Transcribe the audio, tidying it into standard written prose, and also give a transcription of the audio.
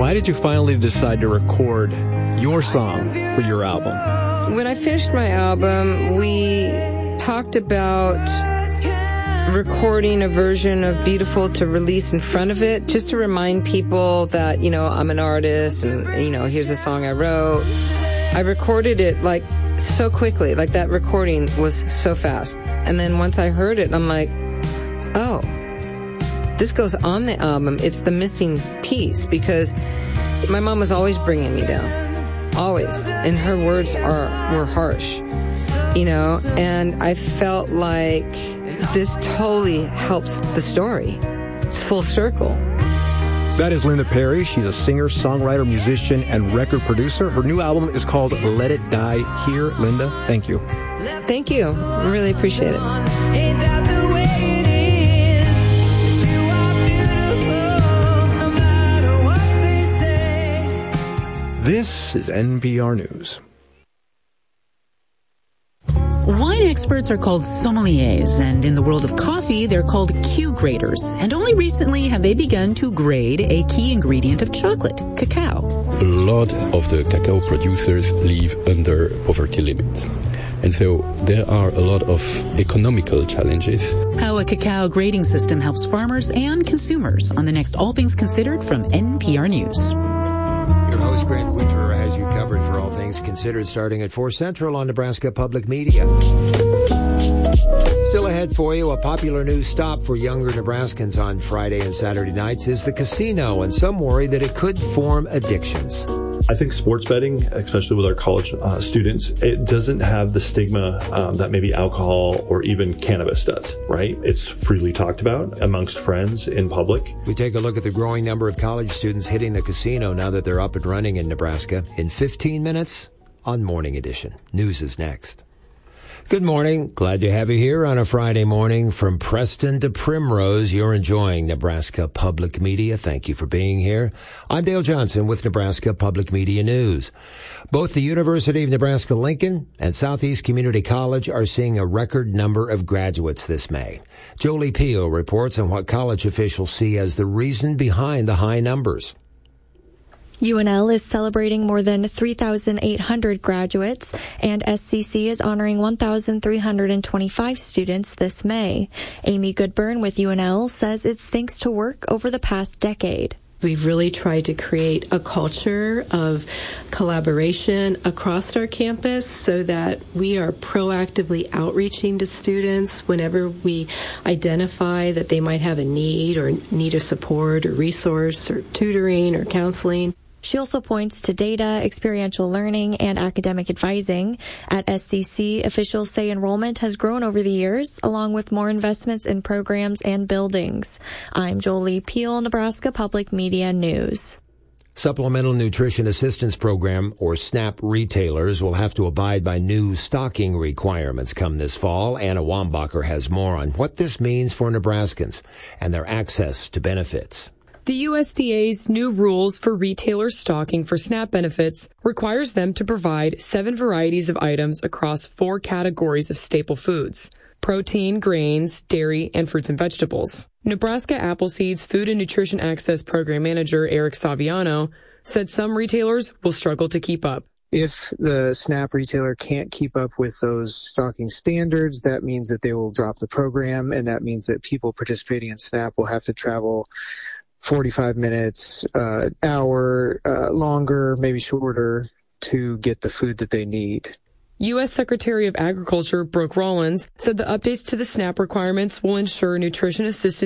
Why did you finally decide to record your song for your album? When I finished my album, we talked about recording a version of Beautiful to release in front of it, just to remind people that, I'm an artist and, here's a song I wrote. I recorded it so quickly, that recording was so fast. And then once I heard it, I'm like, oh, this goes on the album. It's the missing piece, because my mom was always bringing me down, always. And her words were harsh, and I felt like this totally helps the story. It's full circle. That is Linda Perry. She's a singer, songwriter, musician, and record producer. Her new album is called Let It Die Here. Linda, thank you. Thank you. I really appreciate it. Ain't that the way it is? You are beautiful, no matter what they say. This is NPR News. Wine experts are called sommeliers, and in the world of coffee, they're called Q graders. And only recently have they begun to grade a key ingredient of chocolate, cacao. A lot of the cacao producers live under poverty limits. And so there are a lot of economical challenges. How a cacao grading system helps farmers and consumers on the next All Things Considered from NPR News. Your host, Grant Winter, has you covered for All Things Considered, starting at 4 Central on Nebraska Public Media. Still ahead for you, a popular new stop for younger Nebraskans on Friday and Saturday nights is the casino, and some worry that it could form addictions. I think sports betting, especially with our college students, it doesn't have the stigma that maybe alcohol or even cannabis does, right? It's freely talked about amongst friends in public. We take a look at the growing number of college students hitting the casino now that they're up and running in Nebraska in 15 minutes on Morning Edition. News is next. Good morning. Glad to have you here on a Friday morning. From Preston to Primrose, you're enjoying Nebraska Public Media. Thank you for being here. I'm Dale Johnson with Nebraska Public Media News. Both the University of Nebraska-Lincoln and Southeast Community College are seeing a record number of graduates this May. Jolie Pio reports on what college officials see as the reason behind the high numbers. UNL is celebrating more than 3,800 graduates, and SCC is honoring 1,325 students this May. Amy Goodburn with UNL says it's thanks to work over the past decade. We've really tried to create a culture of collaboration across our campus so that we are proactively outreaching to students whenever we identify that they might have a need or need a support or resource or tutoring or counseling. She also points to data, experiential learning, and academic advising. At SCC, officials say enrollment has grown over the years, along with more investments in programs and buildings. I'm Jolie Peel, Nebraska Public Media News. Supplemental Nutrition Assistance Program, or SNAP retailers, will have to abide by new stocking requirements come this fall. Anna Wambacher has more on what this means for Nebraskans and their access to benefits. The USDA's new rules for retailers stocking for SNAP benefits requires them to provide 7 varieties of items across 4 categories of staple foods: protein, grains, dairy, and fruits and vegetables. Nebraska Appleseed's Food and Nutrition Access Program Manager Eric Saviano said some retailers will struggle to keep up. If the SNAP retailer can't keep up with those stocking standards, that means that they will drop the program, and that means that people participating in SNAP will have to travel 45 minutes, hour, longer, maybe shorter, to get the food that they need. U.S. Secretary of Agriculture Brooke Rollins said the updates to the SNAP requirements will ensure nutrition assistance